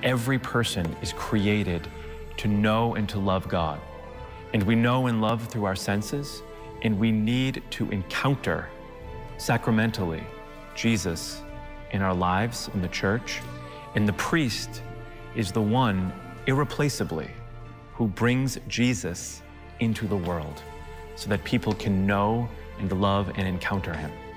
Every person is created to know and to love God. And we know and love through our senses, and we need to encounter sacramentally Jesus in our lives, in the church. And the priest is the one irreplaceably who brings Jesus into the world so that people can know and love and encounter him.